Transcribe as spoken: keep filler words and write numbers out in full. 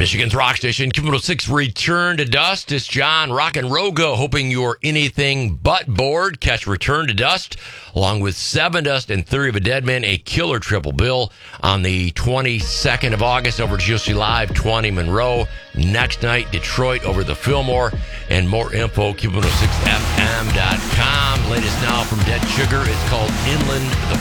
Michigan's rock station, Q one oh six, Return to Dust. It's John Rock and Rogo, hoping you're anything but bored. Catch Return to Dust, along with Seven Dust and Theory of a Dead Man, a killer triple bill on the twenty-second of August over at G O C Live, twenty Monroe. Next night, Detroit over the Fillmore. And more info, Q one oh six F M dot com. Latest now from Dead Sugar. It's called Inland the